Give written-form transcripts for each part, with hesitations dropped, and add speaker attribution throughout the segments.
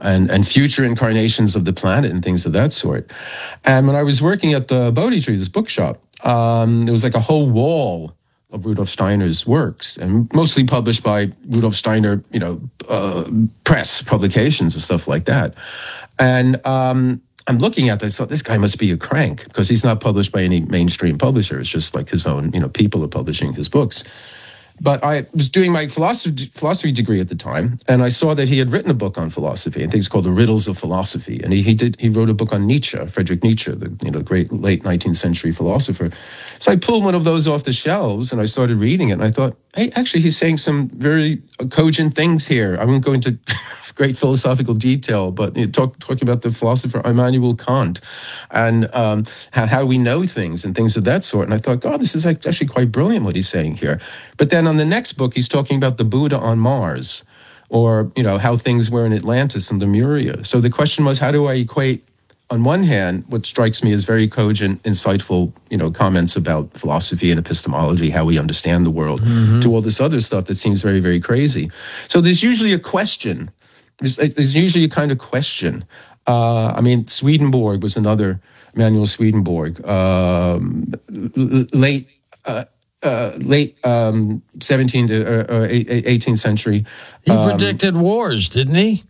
Speaker 1: and future incarnations of the planet and things of that sort. And when I was working at the Bodhi Tree, this bookshop, there was like a whole wall of Rudolf Steiner's works, and mostly published by Rudolf Steiner, press publications and stuff like that. And I'm looking at this, I thought, this guy must be a crank, because he's not published by any mainstream publisher. It's just like his own, people are publishing his books. But I was doing my philosophy degree at the time, and I saw that he had written a book on philosophy. I think it's called The Riddles of Philosophy. And he wrote a book on Nietzsche, Friedrich Nietzsche, the great late 19th century philosopher. So I pulled one of those off the shelves, and I started reading it, and I thought, hey, actually, he's saying some very cogent things here. I won't go into great philosophical detail, but talking about the philosopher Immanuel Kant, and how we know things and things of that sort. And I thought, God, this is actually quite brilliant what he's saying here. But then on the next book, he's talking about the Buddha on Mars, or, how things were in Atlantis and Lemuria. So the question was, how do I equate, on one hand, what strikes me as very cogent, insightful, comments about philosophy and epistemology, how we understand the world, to all this other stuff that seems very, very crazy. So there's usually a question. There's usually a kind of question. Swedenborg was another, Emanuel Swedenborg, late 17th or 18th century.
Speaker 2: He predicted wars, didn't he?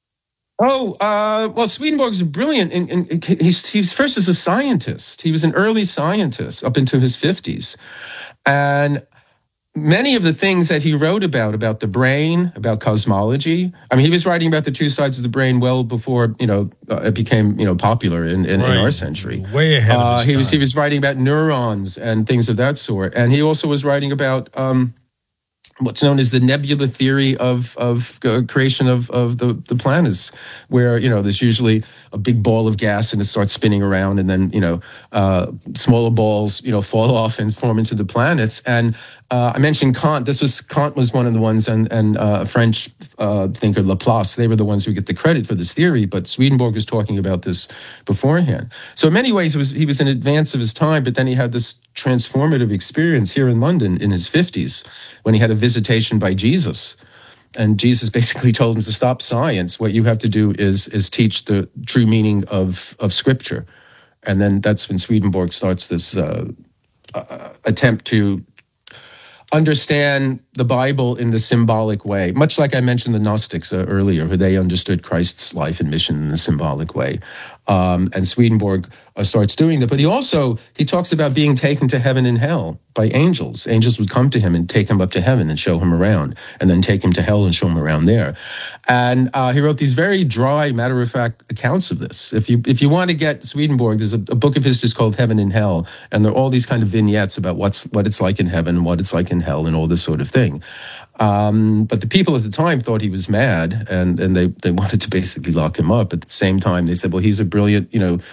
Speaker 1: Well, Swedenborg was brilliant. And he was first as a scientist. He was an early scientist up into his 50s. And many of the things that he wrote about the brain, about cosmology. He was writing about the two sides of the brain well before, it became, popular in our century.
Speaker 2: Way ahead of his time.
Speaker 1: He was writing about neurons and things of that sort. And he also was writing about what's known as the nebula theory of creation of the planets, where, there's usually a big ball of gas and it starts spinning around, and then, smaller balls, fall off and form into the planets. And I mentioned Kant. Kant was one of the ones, and French thinker Laplace. They were the ones who get the credit for this theory, but Swedenborg was talking about this beforehand. So in many ways, he was in advance of his time, but then he had this transformative experience here in London in his 50s when he had a visitation by Jesus. And Jesus basically told him to stop science. What you have to do is teach the true meaning of Scripture. And then that's when Swedenborg starts this attempt to understand the Bible in the symbolic way, much like I mentioned the Gnostics earlier, who they understood Christ's life and mission in the symbolic way. And Swedenborg starts doing that. But he talks about being taken to heaven and hell by angels. Angels would come to him and take him up to heaven and show him around, and then take him to hell and show him around there. And he wrote these very dry, matter-of-fact accounts of this. If you want to get Swedenborg, there's a book of his just called Heaven and Hell, and there are all these kind of vignettes about what it's like in heaven, what it's like in hell, and all this sort of thing. But the people at the time thought he was mad, and they wanted to basically lock him up. At the same time, they said, well, he's a brilliant,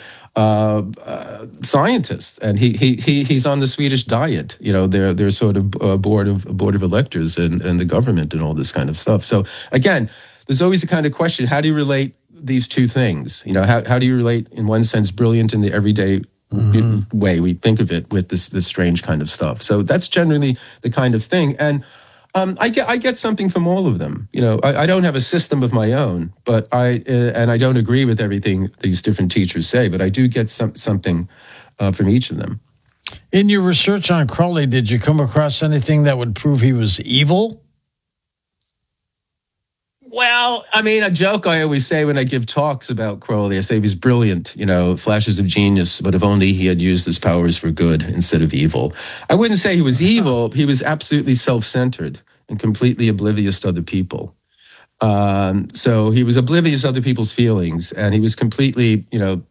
Speaker 1: scientist, and he's on the Swedish Diet. They're sort of a board of electors and the government and all this kind of stuff. So again, there's always a kind of question: how do you relate these two things? How do you relate, in one sense, brilliant in the everyday way we think of it, with this strange kind of stuff? So that's generally the kind of thing, and I get something from all of them. I don't have a system of my own, but I don't agree with everything these different teachers say, but I do get something from each of them.
Speaker 2: In your research on Crowley, did you come across anything that would prove he was evil?
Speaker 1: Well, a joke I always say when I give talks about Crowley, I say he was brilliant, flashes of genius, but if only he had used his powers for good instead of evil. I wouldn't say he was evil. He was absolutely self-centered and completely oblivious to other people. So he was oblivious to other people's feelings, and he was completely,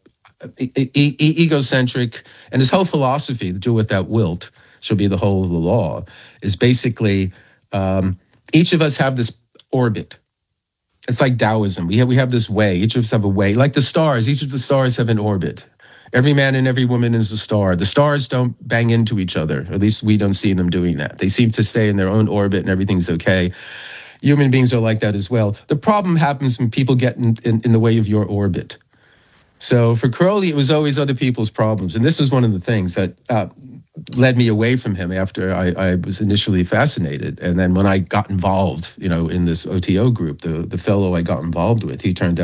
Speaker 1: egocentric. And his whole philosophy, do with that wilt shall be the whole of the law, is basically each of us have this orbit. It's like Taoism. We have this way. Each of us have a way. Like the stars, each of the stars have an orbit. Every man and every woman is a star. The stars don't bang into each other. At least we don't see them doing that. They seem to stay in their own orbit and everything's okay. Human beings are like that as well. The problem happens when people get in the way of your orbit. So for Crowley, it was always other people's problems. And this was one of the things that led me away from him after I was initially fascinated. And then when I got involved, in this OTO group, the fellow I got involved with, he turned out